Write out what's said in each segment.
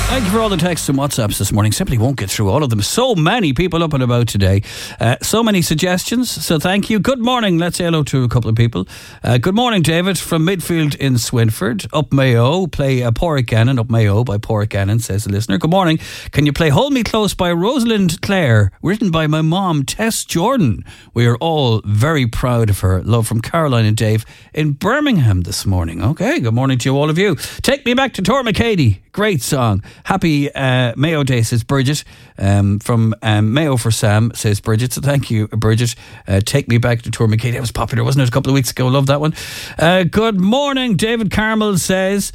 Thank you for all the texts and WhatsApps this morning. Simply won't get through all of them. So many people up and about today. So many suggestions. So thank you. Good morning. Let's say hello to a couple of people. Good morning, David from Midfield in Swinford. Up Mayo. Play Porrick Gannon. Up Mayo by Porrick Gannon, says the listener. Good morning. Can you play Hold Me Close by Rosalind Clare, written by my mom, Tess Jordan? We are all very proud of her. Love from Caroline and Dave in Birmingham this morning. Okay, good morning to all of you. Take Me Back to Tormacady. Great song. Happy Mayo Day, says Bridget. From Mayo for Sam, says Bridget. So thank you, Bridget. Take Me Back to Tormacady. That was popular, wasn't it, a couple of weeks ago? Love that one. Good morning. David Carmel says,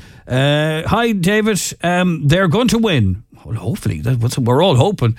hi, David. They're going to win. Well, hopefully. That's what we're all hoping.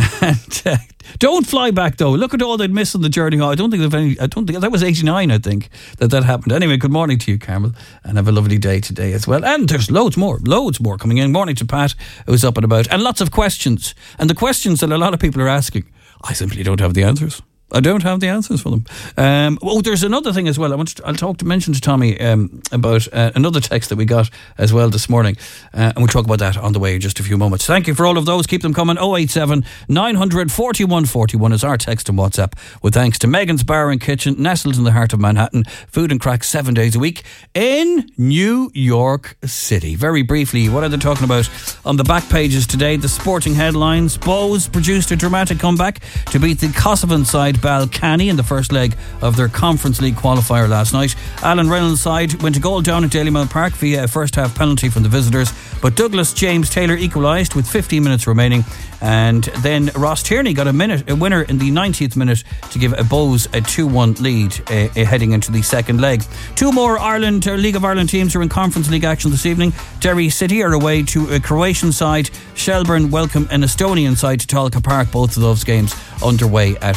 And don't fly back, though. Look at all they'd missed on the journey. I don't think that was 89, I think, that happened. Anyway, good morning to you, Carmel, and have a lovely day today as well. And there's loads more coming in. Morning to Pat, who's up and about, and lots of questions. And the questions that a lot of people are asking, I simply don't have the answers. I don't have the answers for them. There's another thing as well. I'll mention to Tommy about another text that we got as well this morning, and we'll talk about that on the way in just a few moments. Thank you for all of those. Keep them coming. 087 900 4141 is our text and WhatsApp. With thanks to Megan's Bar and Kitchen, nestled in the heart of Manhattan. Food and crack 7 days a week in New York City. Very briefly, what are they talking about on the back pages today? The sporting headlines. Bows produced a dramatic comeback to beat the Kosovan side Balkany in the first leg of their Conference League qualifier last night. Alan Reynolds' side went a goal down at Dalymount Park via a first half penalty from the visitors, but Douglas James Taylor equalised with 15 minutes remaining, and then Ross Tierney got a winner in the 90th minute to give Bows a 2-1 lead heading into the second leg. Two more League of Ireland teams are in Conference League action this evening. Derry City are away to a Croatian side. Shelburne welcome an Estonian side to Talca Park. Both of those games underway at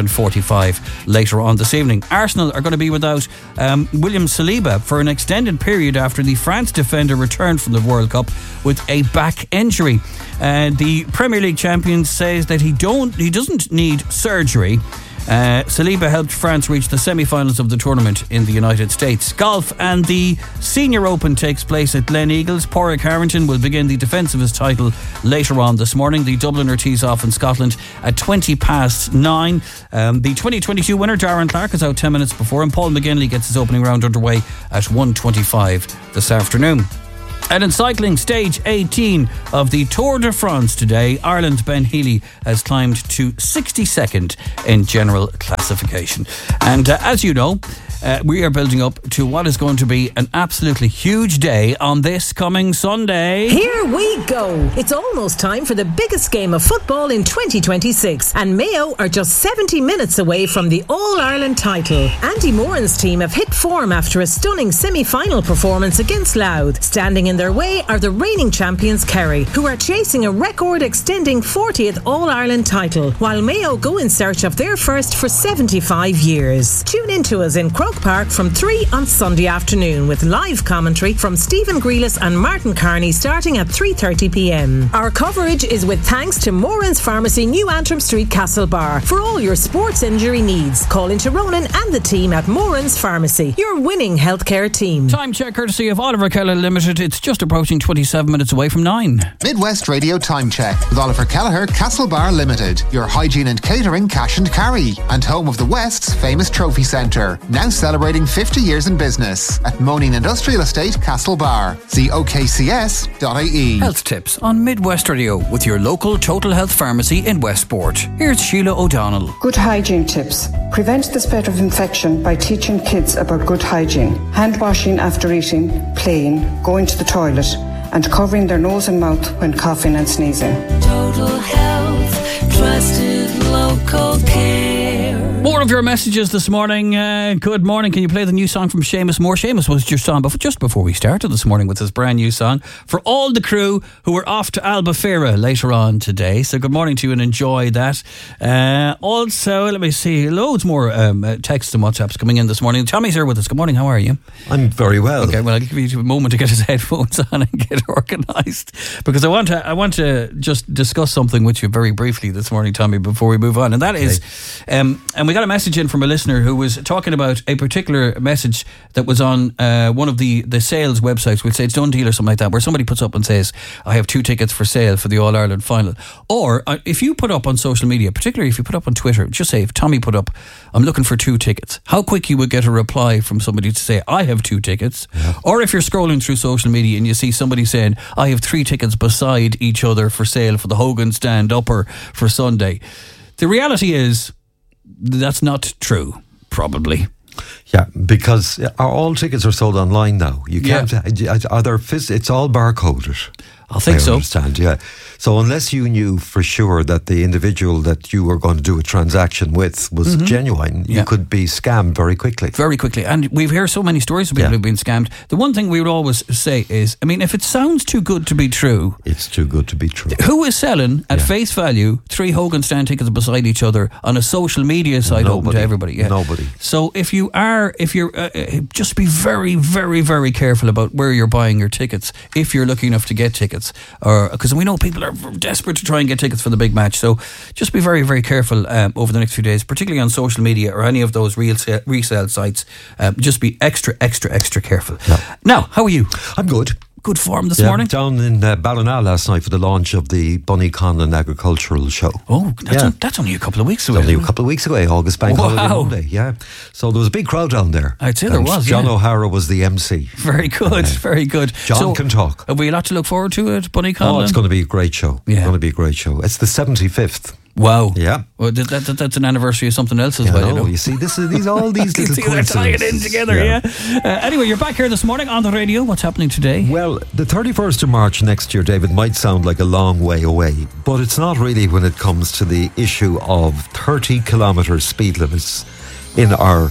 7:45 later on this evening. Arsenal are going to be without William Saliba for an extended period after the France defender returned from the World Cup with a back injury. The Premier League champion says that he doesn't need surgery. Saliba helped France reach the semi-finals of the tournament in the United States. Golf and the Senior Open takes place at Glen Eagles. Pádraig Harrington will begin the defence of his title later on this morning. The Dubliner tees off in Scotland at 9:20. The 2022 winner, Darren Clark, is out 10 minutes before, and Paul McGinley gets his opening round underway at 1:25 this afternoon. And in cycling, stage 18 of the Tour de France today, Ireland's Ben Healy has climbed to 62nd in general classification. And as you know, we are building up to what is going to be an absolutely huge day on this coming Sunday. Here we go. It's almost time for the biggest game of football in 2026, and Mayo are just 70 minutes away from the All-Ireland title. Andy Moran's team have hit form after a stunning semi-final performance against Louth. Standing in their way are the reigning champions Kerry, who are chasing a record-extending 40th All-Ireland title, while Mayo go in search of their first for 75 years. Tune in to us in Croke Park from 3 on Sunday afternoon with live commentary from Stephen Grealis and Martin Carney starting at 3:30pm. Our coverage is with thanks to Moran's Pharmacy, New Antrim Street, Castlebar. For all your sports injury needs, call into Ronan and the team at Moran's Pharmacy, your winning healthcare team. Time check courtesy of Oliver Kelleher Limited. It's just approaching 27 minutes away from 9. Midwest Radio Time Check with Oliver Kelleher Castlebar Limited, your hygiene and catering cash and carry, and home of the West's famous trophy centre. Now celebrating 50 years in business at Moaning Industrial Estate, Castlebar. See okcs.ie. Health tips on Midwest Radio with your local Total Health Pharmacy in Westport. Here's Sheila O'Donnell. Good hygiene tips. Prevent the spread of infection by teaching kids about good hygiene. Hand washing after eating, playing, going to the toilet, and covering their nose and mouth when coughing and sneezing. Total Health, trusted local care. More of your messages this morning. Good morning. Can you play the new song from Seamus Moore? Seamus was just on just before we started this morning with his brand new song for all the crew who are off to Albufeira later on today. So good morning to you and enjoy that. Also, let me see, loads more texts and WhatsApps coming in this morning. Tommy's here with us. Good morning. How are you? I'm very well. Okay, well, I'll give you a moment to get his headphones on and get organised, because I want to just discuss something with you very briefly this morning, Tommy, before we move on, and that is, and we got got a message in from a listener who was talking about a particular message that was on one of the sales websites. We'll say it's Done Deal or something like that, where somebody puts up and says, I have 2 tickets for sale for the All-Ireland final. Or if you put up on social media, particularly if you put up on Twitter, just say, if Tommy put up, I'm looking for 2 tickets, how quick you would get a reply from somebody to say, I have 2 tickets. Yeah. Or if you're scrolling through social media and you see somebody saying, I have 3 tickets beside each other for sale for the Hogan Stand Upper for Sunday. The reality is that's not true, probably. Yeah, because all tickets are sold online now. You can't. Yeah. It's all barcoded. I think so. I understand, yeah. So unless you knew for sure that the individual that you were going to do a transaction with was genuine, you could be scammed very quickly. Very quickly. And we've heard so many stories of people who've been scammed. The one thing we would always say is, I mean, if it sounds too good to be true... It's too good to be true. Who is selling, at face value, 3 Hogan Stand tickets beside each other on a social media site open to everybody? Yeah. Nobody. So if you're just be very, very, very careful about where you're buying your tickets, if you're lucky enough to get tickets. Because we know people are desperate to try and get tickets for the big match, so just be very, very careful over the next few days, particularly on social media or any of those resale sites. Just be extra careful. Yeah. Now, how are you? I'm good. Good form this morning. Down in Ballina last night for the launch of the Bunnyconlon Agricultural Show. Oh, that's only a couple of weeks away. Only a couple of weeks away, August Bank Holiday Monday. Yeah, so there was a big crowd down there. I'd say there was. John O'Hara was the MC. Very good, very good. John can talk. Have we a lot to look forward to at Bunnyconlon? Oh, it's going to be a great show. Yeah. It's going to be a great show. It's the 75th. Wow. Yeah. Well, that's an anniversary of something else as well. You know. You see, all these little coincidences. They're tying in together, yeah. Anyway, you're back here this morning on the radio. What's happening today? Well, the 31st of March next year, David, might sound like a long way away, but it's not really when it comes to the issue of 30-kilometre speed limits in our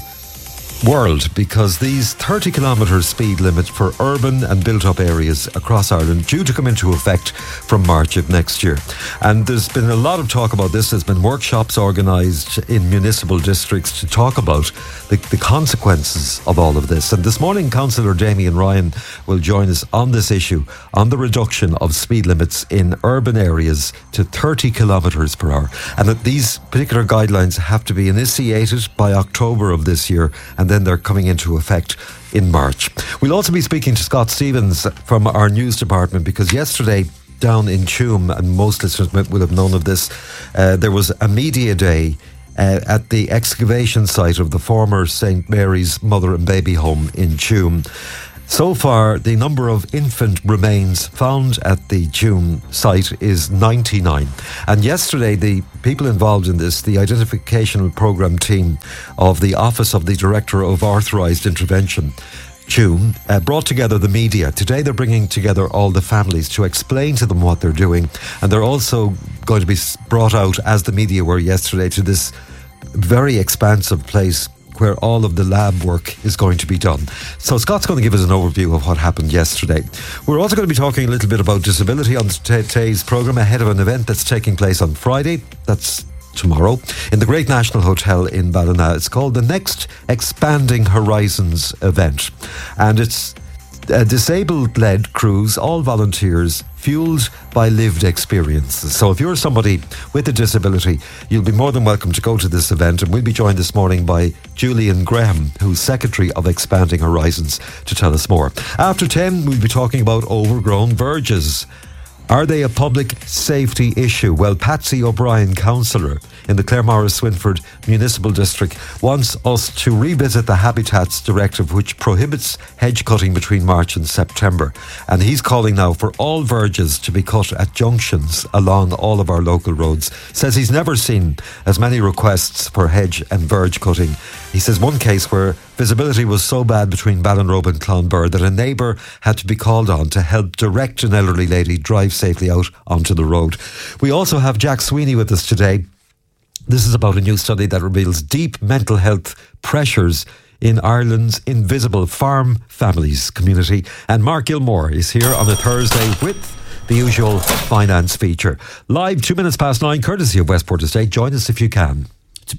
world, because these 30-kilometre speed limits for urban and built-up areas across Ireland due to come into effect from March of next year. And there's been a lot of talk about this. There's been workshops organised in municipal districts to talk about the consequences of all of this. And this morning, Councillor Damien Ryan will join us on this issue, on the reduction of speed limits in urban areas to 30 kilometres per hour. And that these particular guidelines have to be initiated by October of this year, and then they're coming into effect in March. We'll also be speaking to Scott Stevens from our news department, because yesterday down in Tuam, and most listeners will have known of this, there was a media day at the excavation site of the former St. Mary's Mother and Baby Home in Tuam. So far, the number of infant remains found at the Tuam site is 99. And yesterday, the people involved in this, the identification programme team of the Office of the Director of Authorised Intervention, Tuam, brought together the media. Today they're bringing together all the families to explain to them what they're doing. And they're also going to be brought out, as the media were yesterday, to this very expansive place where all of the lab work is going to be done. So Scott's going to give us an overview of what happened yesterday. We're also going to be talking a little bit about disability on today's programme ahead of an event that's taking place on Friday. That's tomorrow in the Great National Hotel in Ballina. It's called the Next Expanding Horizons event, and it's a disabled-led cruise, all volunteers, fuelled by lived experiences. So if you're somebody with a disability, you'll be more than welcome to go to this event, and we'll be joined this morning by Julian Graham, who's Secretary of Expanding Horizons, to tell us more. After 10, we'll be talking about overgrown verges. Are they a public safety issue? Well, Patsy O'Brien, councillor in the Claremorris-Swinford Municipal District, wants us to revisit the Habitats Directive, which prohibits hedge cutting between March and September. And he's calling now for all verges to be cut at junctions along all of our local roads. Says he's never seen as many requests for hedge and verge cutting. He says one case where visibility was so bad between Ballinrobe and Clonbur that a neighbour had to be called on to help direct an elderly lady drive safely out onto the road. We also have Jack Sweeney with us today. This is about a new study that reveals deep mental health pressures in Ireland's invisible farm families community. And Mark Gilmore is here on a Thursday with the usual finance feature. Live 9:02, courtesy of Westport Estate. Join us if you can. It's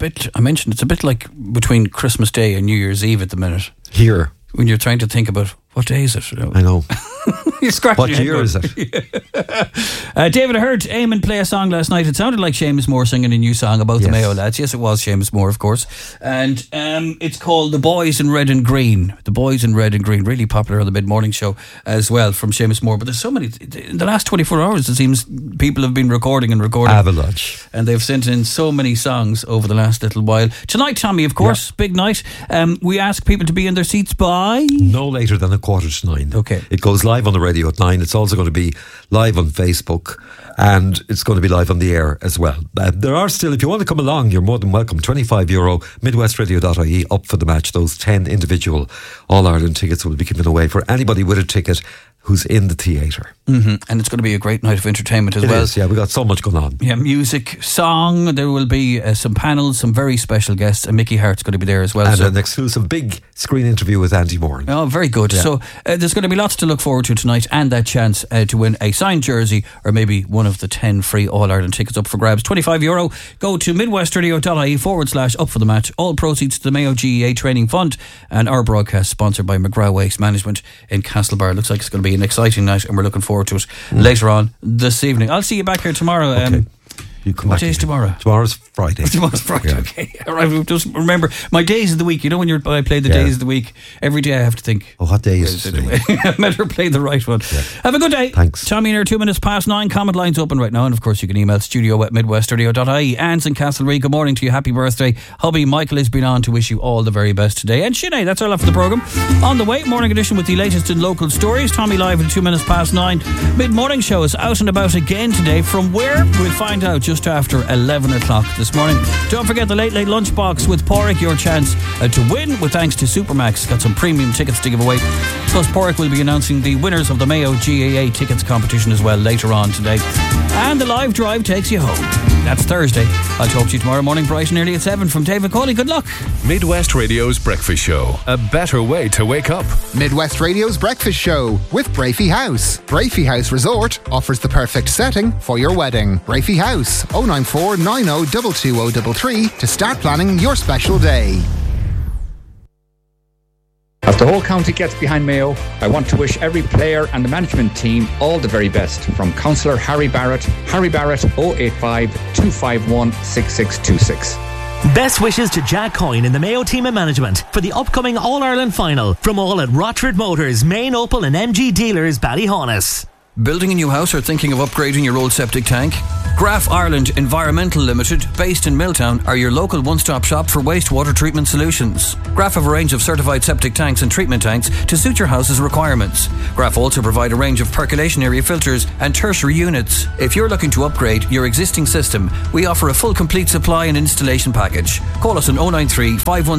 a bit like between Christmas Day and New Year's Eve at the minute. Here. When you're trying to think about, what day is it? I know. You're scratching What your head year going. is it? David, I heard Eamon play a song last night. It sounded like Seamus Moore singing a new song about the Yes. Mayo lads. Yes, it was Seamus Moore, of course. And it's called The Boys in Red and Green. The Boys in Red and Green. Really popular on the mid-morning show as well from Seamus Moore. But there's so many... In the last 24 hours, it seems people have been recording. Avalanche. And they've sent in so many songs over the last little while. Tonight, Tommy, of course, big night. We ask people to be in their seats by... No later than 8:45. Okay. It goes live on the radio at 9. It's also going to be live on Facebook, and it's going to be live on the air as well. There are still, if you want to come along, you're more than welcome. €25, midwestradio.ie, up for the match. Those 10 individual All-Ireland tickets will be given away for anybody with a ticket who's in the theatre. Mm-hmm. And it's going to be a great night of entertainment as It well. is, yeah, we've got so much going on. Yeah, music, song. There will be some panels, some very special guests, and Mickey Hart's going to be there as well. And an exclusive big screen interview with Andy Moore. Oh, very good. Yeah. So there's going to be lots to look forward to tonight, and that chance to win a signed jersey or maybe one of the 10 free All-Ireland tickets up for grabs. €25. Go to midwestradio.ie/up for the match. All proceeds to the Mayo GEA Training Fund, and our broadcast sponsored by McGrath Waste Management in Castlebar. Looks like it's going to be an exciting night, and we're looking forward to it later on this evening. I'll see you back here tomorrow. Okay. You come What back day is again. tomorrow? Tomorrow's Friday. Tomorrow's Friday, Yeah. okay. All right, just remember, my days of the week, you know when I play the days of the week, every day I have to think, Oh, what day is it today? I better play the right one. Yeah. Have a good day. Thanks. Tommy and 2 minutes past 9. Comment lines open right now. And of course, you can email studio@midwestradio.ie. Anne's in Castlereagh, good morning to you. Happy birthday. Hubby Michael has been on to wish you all the very best today. And Sinead, that's all off for the programme. On the way, morning edition with the latest in local stories. Tommy live at 2 minutes past 9. Mid-morning show is out and about again today. From where? We'll find out just after 11 o'clock this morning. Don't forget the Late Lunchbox with Porrick, your chance to win with thanks to Supermax. Got some premium tickets to give away. Plus, Porrick will be announcing the winners of the Mayo GAA tickets competition as well later on today. And the live drive takes you home. That's Thursday. I'll talk to you tomorrow morning bright and early at 7 from David Cawley. Good luck. Midwest Radio's Breakfast Show. A better way to wake up. Midwest Radio's Breakfast Show with Brafey House. Brafey House Resort offers the perfect setting for your wedding. Brafey House, 094 90 22033 to start planning your special day. As the whole county gets behind Mayo, I want to wish every player and the management team all the very best. From Councillor Harry Barrett 085 251 6626. Best wishes to Jack Coyne and the Mayo team and management for the upcoming All-Ireland final from all at Rochford Motors, Main Opel and MG dealers Ballyhaunis. Building a new house or thinking of upgrading your old septic tank? Graf Ireland Environmental Limited, based in Milltown, are your local one-stop shop for wastewater treatment solutions. Graf have a range of certified septic tanks and treatment tanks to suit your house's requirements. Graf also provide a range of percolation area filters and tertiary units. If you're looking to upgrade your existing system, we offer a full complete supply and installation package. Call us on 093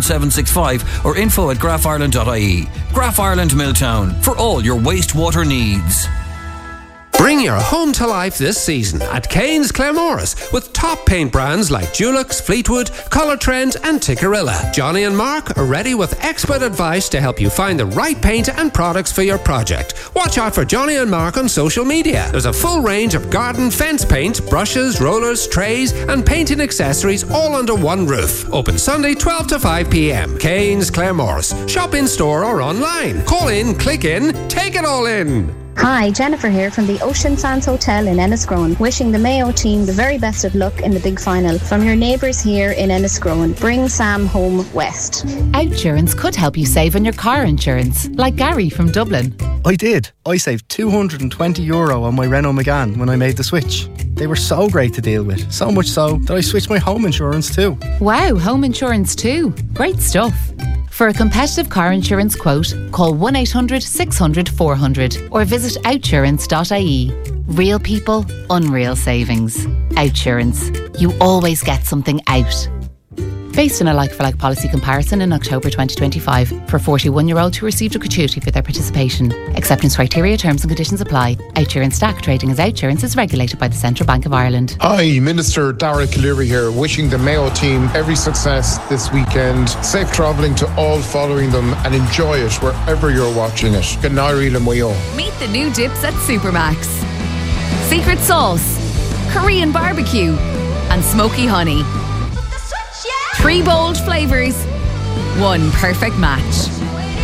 51765 or info@grafireland.ie. Graf Ireland Milltown, for all your wastewater needs. Bring your home to life this season at Kane's Claremorris with top paint brands like Dulux, Fleetwood, Colour Trend and Tikkurila. Johnny and Mark are ready with expert advice to help you find the right paint and products for your project. Watch out for Johnny and Mark on social media. There's a full range of garden fence paint, brushes, rollers, trays and painting accessories all under one roof. Open Sunday 12 to 5 p.m. Kane's Claremorris. Shop in store or online. Call in, click in, take it all in. Hi, Jennifer here from the Ocean Sands Hotel in Enniscrone, wishing the Mayo team the very best of luck in the big final. From your neighbours here in Enniscrone, bring Sam home west. Outsurance could help you save on your car insurance, like Gary from Dublin. I did. I saved €220 on my Renault Megane when I made the switch. They were so great to deal with, so much so that I switched my home insurance too. Wow, home insurance too. Great stuff. For a competitive car insurance quote, call 1800 600 400 or visit outsurance.ie. Real people, unreal savings. Outsurance. You always get something out. Based on a like-for-like policy comparison in October 2025 for 41-year-olds who received a gratuity for their participation. Acceptance criteria, terms and conditions apply. Outsurance Stack trading as Outsurance is regulated by the Central Bank of Ireland. Hi, Minister Darragh Cleary here, wishing the Mayo team every success this weekend. Safe travelling to all following them and enjoy it wherever you're watching it. Ganari le Mayo. Meet the new dips at Supermax. Secret sauce, Korean barbecue and smoky honey. 3 bold flavours, 1 perfect match.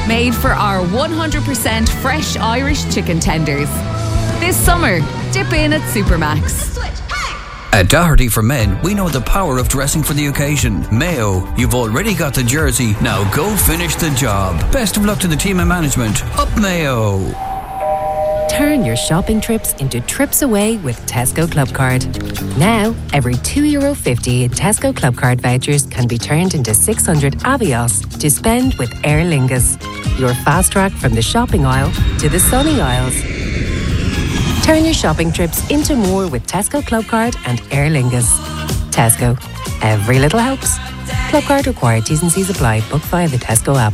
made for our 100% fresh Irish chicken tenders. This summer, dip in at Supermax. At Doherty for Men, we know the power of dressing for the occasion. Mayo, you've already got the jersey, now go finish the job. Best of luck to the team and management. Up Mayo! Turn your shopping trips into trips away with Tesco Clubcard. Now, every €2.50 in Tesco Clubcard vouchers can be turned into 600 Avios to spend with Aer Lingus. Your fast track from the shopping aisle to the sunny aisles. Turn your shopping trips into more with Tesco Clubcard and Aer Lingus. Tesco. Every little helps. Clubcard required. T's and C's apply. Book via the Tesco app.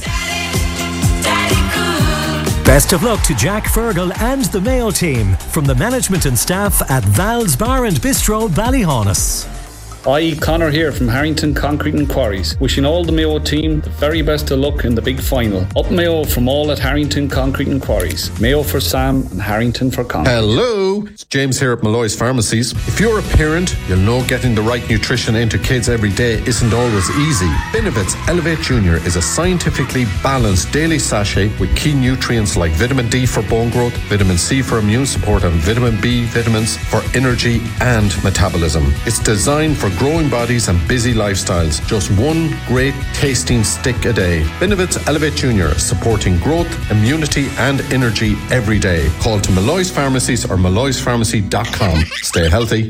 Best of luck to Jack Fergal and the Mayo team from the management and staff at Val's Bar and Bistro, Ballyhaunis. Hi, Connor here from Harrington Concrete and Quarries. Wishing all the Mayo team the very best of luck in the big final. Up Mayo from all at Harrington Concrete and Quarries. Mayo for Sam and Harrington for Con. Hello, it's James here at Malloy's Pharmacies. If you're a parent, you'll know getting the right nutrition into kids every day isn't always easy. Benevit's Elevate Junior is a scientifically balanced daily sachet with key nutrients like vitamin D for bone growth, vitamin C for immune support, and vitamin B vitamins for energy and metabolism. It's designed for growing bodies and busy lifestyles. Just one great tasting stick a day. Benevit's Elevate Junior, supporting growth, immunity and energy every day. Call to Malloy's Pharmacies or malloyspharmacy.com. Stay healthy.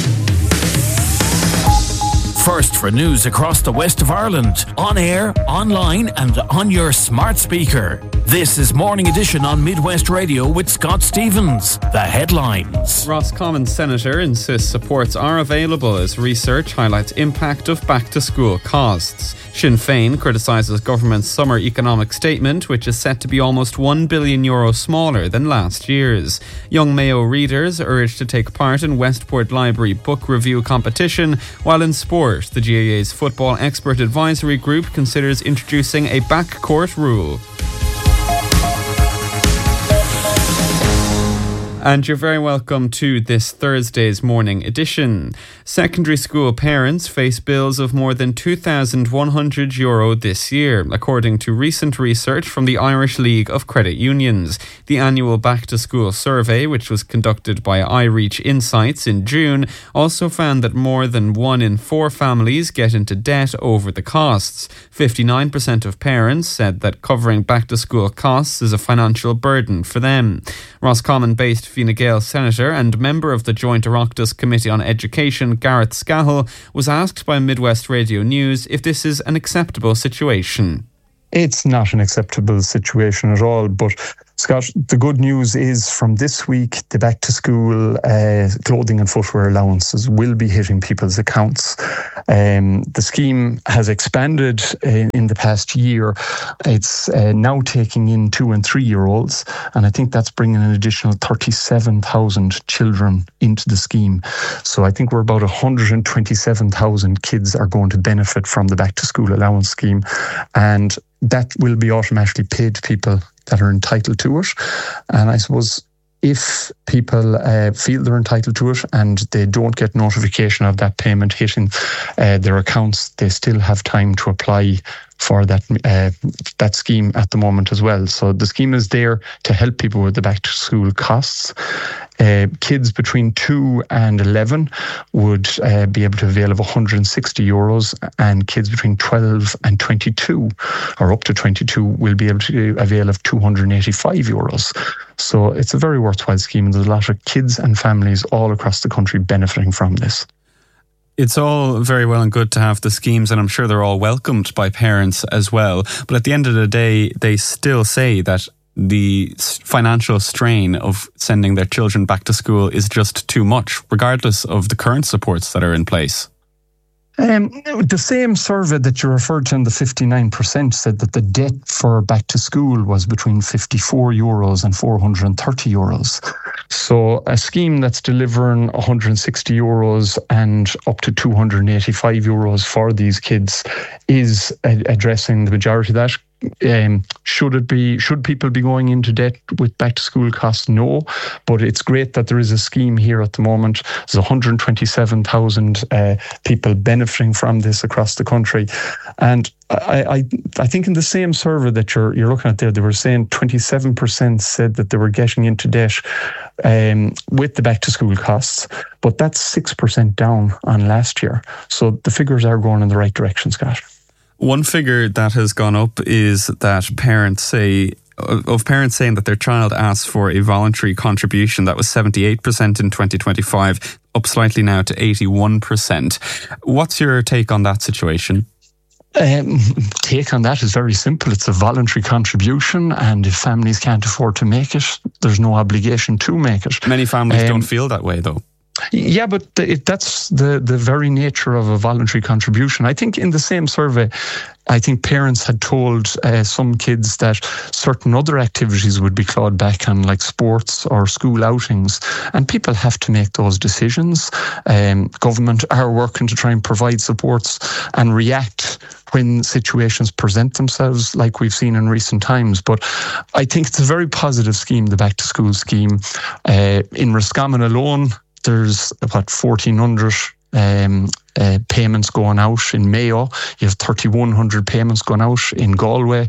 First for news across the west of Ireland. On air, online and on your smart speaker. This is Morning Edition on Midwest Radio with Scott Stevens. The headlines. Roscommon Senator insists supports are available as research highlights impact of back-to-school costs. Sinn Féin criticises government's summer economic statement, which is set to be almost €1 billion smaller than last year's. Young Mayo readers urged to take part in Westport Library book review competition, while in sport, the GAA's Football Expert Advisory Group considers introducing a backcourt rule. And you're very welcome to this Thursday's morning edition. Secondary school parents face bills of more than €2,100 this year, according to recent research from the Irish League of Credit Unions. The annual back-to-school survey, which was conducted by iReach Insights in June, also found that more than 1 in 4 families get into debt over the costs. 59% of parents said that covering back-to-school costs is a financial burden for them. Roscommon-based Fine Gael Senator and member of the Joint Oireachtas Committee on Education, Gareth Scahill, was asked by Midwest Radio News if this is an acceptable situation. It's not an acceptable situation at all, but Scott, the good news is from this week, the back-to-school clothing and footwear allowances will be hitting people's accounts. The scheme has expanded in the past year. It's now taking in 2 and 3 year olds, and I think that's bringing an additional 37,000 children into the scheme. So I think we're about 127,000 kids are going to benefit from the back-to-school allowance scheme, and that will be automatically paid to people that are entitled to it. And I suppose if people feel they're entitled to it and they don't get notification of that payment hitting their accounts, they still have time to apply for that scheme at the moment as well. So the scheme is there to help people with the back-to-school costs. Kids between 2 and 11 would be able to avail of €160, and kids between 12 and 22, or up to 22, will be able to avail of €285. So it's a very worthwhile scheme, and there's a lot of kids and families all across the country benefiting from this. It's all very well and good to have the schemes, and I'm sure they're all welcomed by parents as well. But at the end of the day, they still say that the financial strain of sending their children back to school is just too much, regardless of the current supports that are in place. The same survey that you referred to in the 59% said that the debt for back to school was between €54 and €430. So a scheme that's delivering €160 and up to €285 for these kids is addressing the majority of that. should people be going into debt with back to school costs? No, but it's great that there is a scheme here at the moment. There's 127,000 people benefiting from this across the country, and I think in the same survey that you're looking at there, they were saying 27% said that they were getting into debt with the back to school costs, but that's 6% down on last year. So the figures are going in the right direction, Scott. One figure that has gone up is that parents saying that their child asks for a voluntary contribution. That was 78% in 2025, up slightly now to 81%. What's your take on that situation? Take on that is very simple. It's a voluntary contribution, and if families can't afford to make it, there's no obligation to make it. Many families don't feel that way, though. Yeah, but that's the very nature of a voluntary contribution. I think in the same survey, I think parents had told some kids that certain other activities would be clawed back on, like sports or school outings, and people have to make those decisions. Government are working to try and provide supports and react when situations present themselves, like we've seen in recent times. But I think it's a very positive scheme, the back to school scheme. In Roscommon alone, there's about 1,400 payments going out. In Mayo, you have 3,100 payments going out. In Galway,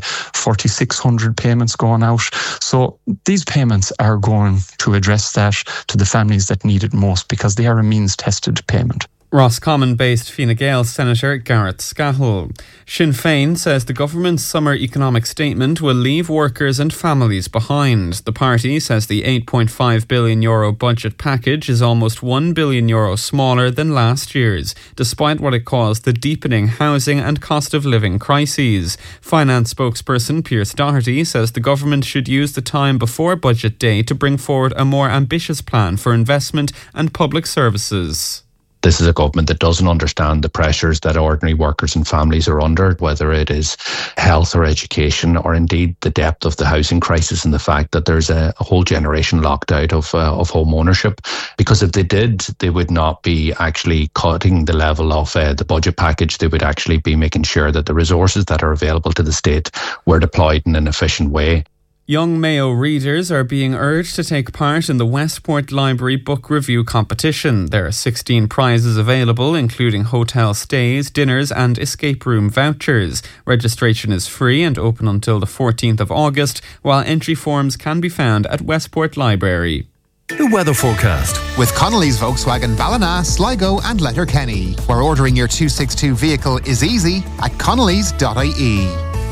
4,600 payments going out. So these payments are going to address that to the families that need it most, because they are a means-tested payment. Roscommon-based Fine Gael Senator Garrett Scahill. Sinn Féin says the government's summer economic statement will leave workers and families behind. The party says the €8.5 billion budget package is almost €1 billion smaller than last year's, despite what it calls the deepening housing and cost of living crises. Finance spokesperson Pierce Doherty says the government should use the time before budget day to bring forward a more ambitious plan for investment and public services. This is a government that doesn't understand the pressures that ordinary workers and families are under, whether it is health or education, or indeed the depth of the housing crisis and the fact that there's a whole generation locked out of home ownership. Because if they did, they would not be actually cutting the level of the budget package. They would actually be making sure that the resources that are available to the state were deployed in an efficient way. Young Mayo readers are being urged to take part in the Westport Library Book Review competition. There are 16 prizes available, including hotel stays, dinners and escape room vouchers. Registration is free and open until the 14th of August, while entry forms can be found at Westport Library. The weather forecast. With Connolly's Volkswagen Ballina, Sligo and Letterkenny, where ordering your 262 vehicle is easy at connellys.ie.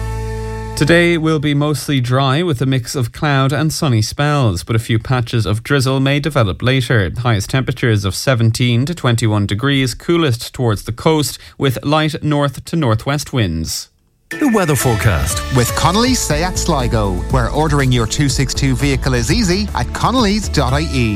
Today will be mostly dry with a mix of cloud and sunny spells, but a few patches of drizzle may develop later. Highest temperatures of 17 to 21 degrees, coolest towards the coast with light north to northwest winds. The weather forecast. With Connolly's Seat Sligo, where ordering your 262 vehicle is easy at connellys.ie.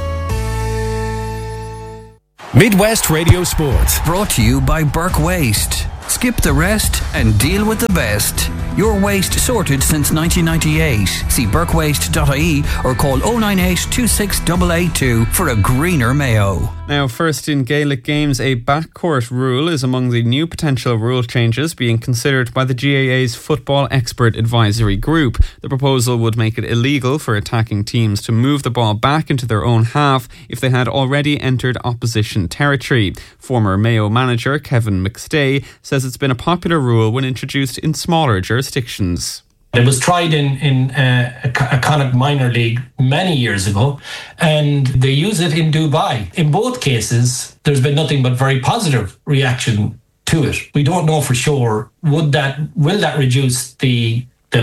Midwest Radio Sport. Brought to you by Burke Waste. Skip the rest and deal with the best. Your waste sorted since 1998. See burkewaste.ie or call 098 26882 for a greener Mayo. Now, first in Gaelic games, a backcourt rule is among the new potential rule changes being considered by the GAA's Football Expert Advisory Group. The proposal would make it illegal for attacking teams to move the ball back into their own half if they had already entered opposition territory. Former Mayo manager Kevin McStay says it's been a popular rule when introduced in smaller jurisdictions. It was tried in a Connacht minor league many years ago, and they use it in Dubai. In both cases, there's been nothing but very positive reaction to it. We don't know for sure. Will that reduce the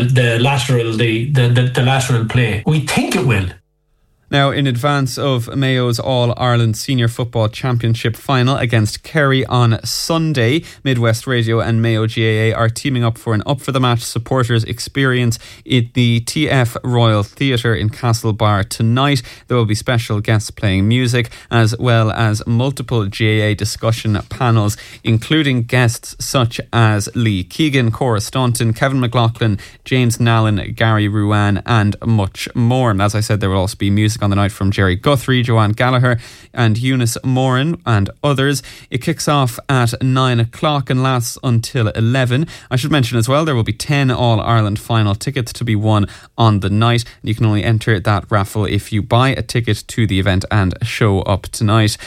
lateral play? We think it will. Now, in advance of Mayo's All-Ireland Senior Football Championship final against Kerry on Sunday, Midwest Radio and Mayo GAA are teaming up for an up-for-the-match supporters experience at the TF Royal Theatre in Castlebar tonight. There will be special guests playing music, as well as multiple GAA discussion panels, including guests such as Lee Keegan, Cora Staunton, Kevin McLaughlin, James Nallen, Gary Ruan, and much more. And as I said, there will also be music music on the night from Jerry Guthrie, Joanne Gallagher and Eunice Moran and others. It kicks off at 9 o'clock and lasts until 11. I should mention as well there will be 10 All-Ireland final tickets to be won on the night. You can only enter that raffle if you buy a ticket to the event and show up tonight.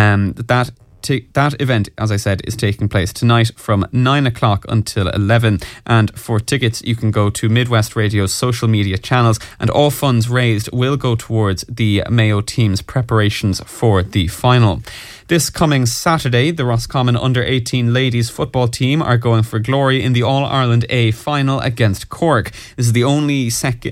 That event, as I said, is taking place tonight from 9 o'clock until 11. And for tickets, you can go to Midwest Radio's social media channels, and all funds raised will go towards the Mayo team's preparations for the final. This coming Saturday, the Roscommon Under-18 ladies football team are going for glory in the All-Ireland A final against Cork. This is the only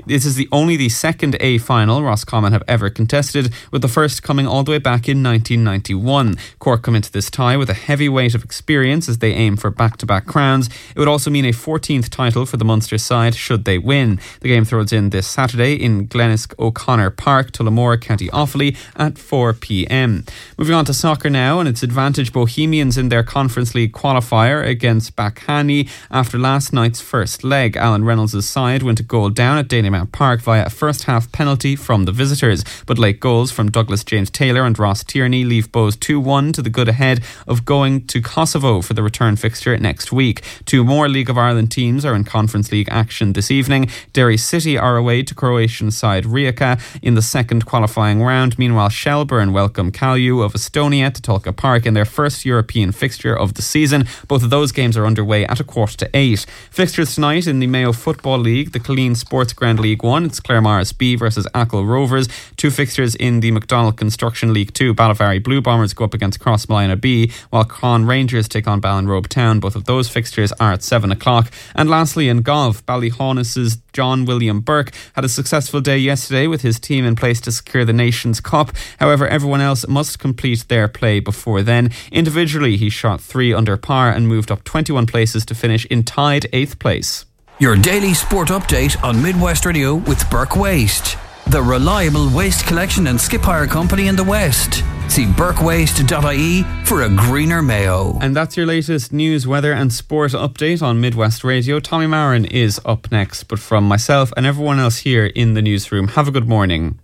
the second A final Roscommon have ever contested, with the first coming all the way back in 1991. Cork come into this tie with a heavy weight of experience as they aim for back-to-back crowns. It would also mean a 14th title for the Munster side should they win. The game throws in this Saturday in Glenisc O'Connor Park, Tullamore, County Offaly at 4 p.m. Moving on to soccer now, and it's Advantage Bohemians in their Conference League qualifier against Backhaney after last night's first leg. Alan Reynolds' side went a goal down at Dalymount Park via a first half penalty from the visitors, but late goals from Douglas James Taylor and Ross Tierney leave Bohs 2-1 to the good ahead of going to Kosovo for the return fixture next week. Two more League of Ireland teams are in Conference League action this evening. Derry City are away to Croatian side Rijeka in the second qualifying round. Meanwhile, Shelburne welcome Kalju of Estonia to Tulka Park in their first European fixture of the season. Both of those games are underway at 7:45. Fixtures tonight in the Mayo Football League, the Killeen Sports Ground League 1, it's Claremorris B versus Achill Rovers. Two fixtures in the McDonald Construction League 2, Ballyvarry Blue Bombers go up against Crossmolina B, while Cron Rangers take on Ballinrobe Town. Both of those fixtures are at 7 o'clock. And lastly, in golf, Ballyhaunis's John William Burke had a successful day yesterday with his team in place to secure the Nations Cup. However, everyone else must complete their play before then. Individually, he shot 3 under par and moved up 21 places to finish in tied 8th place. Your daily sport update on Midwest Radio with Burke Waste, the reliable waste collection and skip hire company in the West. See burkewaste.ie for a greener Mayo. And that's your latest news, weather and sport update on Midwest Radio. Tommy Marin is up next, but from myself and everyone else here in the newsroom, have a good morning.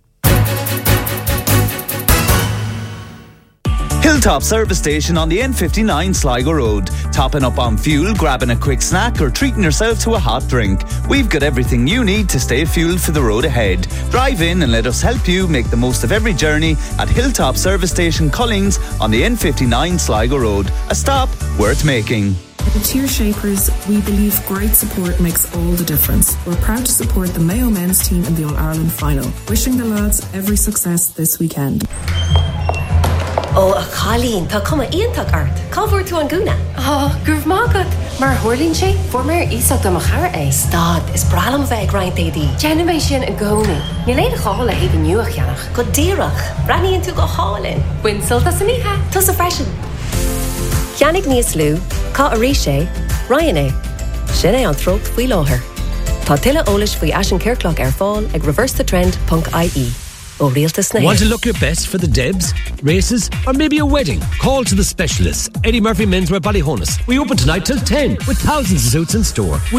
Hilltop Service Station on the N59 Sligo Road. Topping up on fuel, grabbing a quick snack or treating yourself to a hot drink. We've got everything you need to stay fueled for the road ahead. Drive in and let us help you make the most of every journey at Hilltop Service Station Collings on the N59 Sligo Road. A stop worth making. At Cheer Shapers, we believe great support makes all the difference. We're proud to support the Mayo men's team in the All-Ireland final. Wishing the lads every success this weekend. Oh, Colleen, tá cuma íontach art. Cábhar tú an gúna? Oh, gurb mágad. Mar thuirlín sé, formar ísach do machara é. Stad, is bralam bheith grind édí. Jenna mé sin a gcóna. Ní léad a cháil a héad nuach cheannach. Go díreach. Braníonn tú go hálinn. Winsulta sa níthe. Tus a freisin. Cheannig níos lú, cá a rí sé, Ryan é. Sin é an trócht faoi láthair. Tá tuile eolais faoi Ashen Kirkloch ar fáil ag reversethetrend.ie. Want to look your best for the Debs, races, or maybe a wedding? Call to the specialists. Eddie Murphy Menswear Ballyhaunis. We open tonight till 10 with thousands of suits in store.